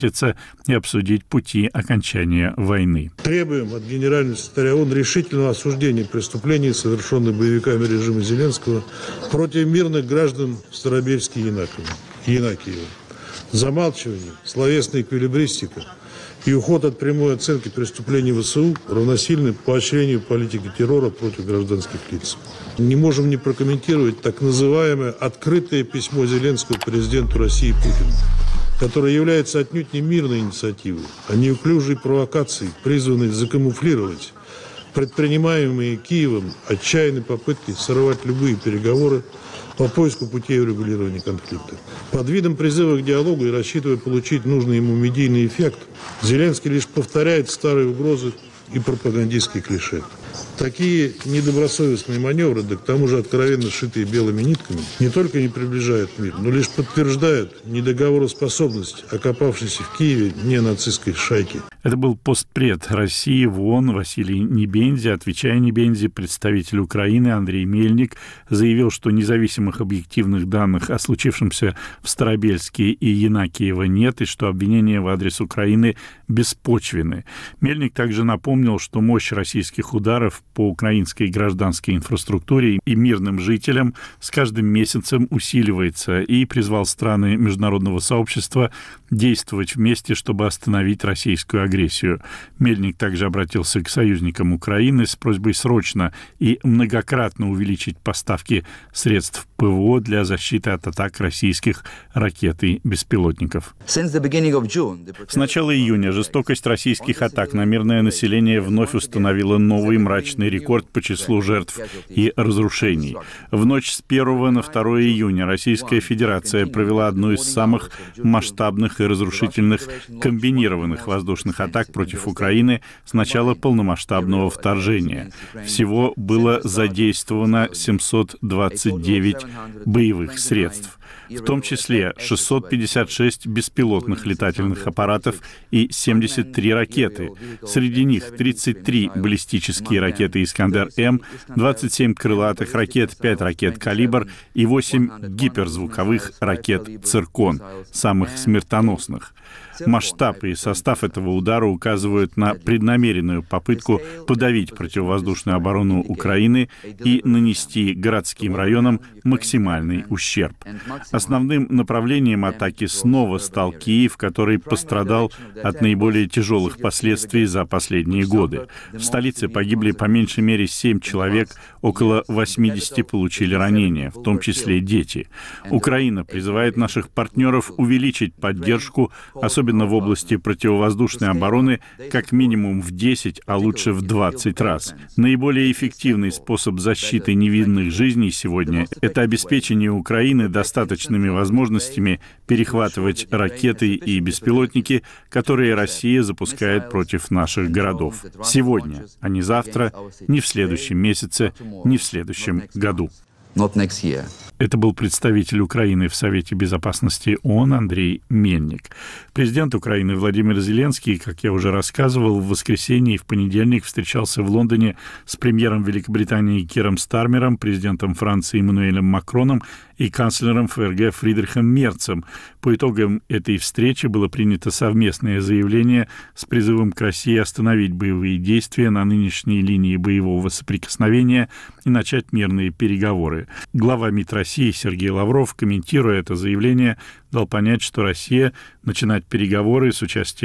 и обсудить пути окончания войны. Требуем от генерального секретаря ООН решительного осуждения преступлений, совершенных боевиками режима Зеленского против мирных граждан в Старобельске и Янакиево. Замалчивание, словесная эквилибристика и уход от прямой оценки преступлений ВСУ равносильны поощрению политики террора против гражданских лиц. Не можем не прокомментировать так называемое открытое письмо Зеленского президенту России Путину, которое является отнюдь не мирной инициативой, а неуклюжей провокацией, призванной закамуфлировать предпринимаемые Киевом отчаянные попытки сорвать любые переговоры по поиску путей урегулирования конфликта. Под видом призыва к диалогу и рассчитывая получить нужный ему медийный эффект, Зеленский лишь повторяет старые угрозы и пропагандистские клише. Такие недобросовестные маневры, да к тому же откровенно сшитые белыми нитками, не только не приближают мир, но лишь подтверждают недоговороспособность окопавшейся в Киеве ненацистской шайки. Это был постпред России в ООН Василий Небензи. Отвечая Небензи, представитель Украины Андрей Мельник заявил, что независимых объективных данных о случившемся в Старобельске и Янакиево нет, и что обвинения в адрес Украины беспочвены. Мельник также напомнил, что мощь российских ударов по украинской гражданской инфраструктуре и мирным жителям с каждым месяцем усиливается, и призвал страны международного сообщества действовать вместе, чтобы остановить российскую агрессию. Мельник также обратился к союзникам Украины с просьбой срочно и многократно увеличить поставки средств ПВО для защиты от атак российских ракет и беспилотников. С начала июня жестокость российских атак на мирное население вновь установила новый мрачный рекорд по числу жертв и разрушений. В ночь с 1 на 2 июня Российская Федерация провела одну из самых масштабных и разрушительных комбинированных воздушных атак против Украины с начала полномасштабного вторжения. Всего было задействовано 729 боевых средств, в том числе 656 беспилотных летательных аппаратов и 73 ракеты. Среди них 33 баллистические ракеты «Искандер-М», 27 крылатых ракет, 5 ракет «Калибр» и 8 гиперзвуковых ракет «Циркон», самых смертоносных. Масштаб и состав этого удара указывают на преднамеренную попытку подавить противовоздушную оборону Украины и нанести городским районам максимальный ущерб. Основным направлением атаки снова стал Киев, который пострадал от наиболее тяжелых последствий за последние годы. В столице погибли по меньшей мере 7 человек, около 80 получили ранения, в том числе дети. Украина призывает наших партнеров увеличить поддержку, особенно в области противовоздушной обороны, как минимум в 10, а лучше в 20 раз. Наиболее эффективный способ защиты невинных жизней сегодня – это обеспечение Украины достаточными возможностями перехватывать ракеты и беспилотники, которые Россия запускает против наших городов. Сегодня, а не завтра, не в следующем месяце, не в следующем году. Это был представитель Украины в Совете Безопасности ООН Андрей Мельник. Президент Украины Владимир Зеленский, как я уже рассказывал, в воскресенье и в понедельник встречался в Лондоне с премьером Великобритании Киром Стармером, президентом Франции Эммануэлем Макроном и канцлером ФРГ Фридрихом Мерцем. По итогам этой встречи было принято совместное заявление с призывом к России остановить боевые действия на нынешней линии боевого соприкосновения и начать мирные переговоры. Глава МИД России Сергей Лавров, комментируя это заявление, дал понять, что Россия начинает переговоры с участием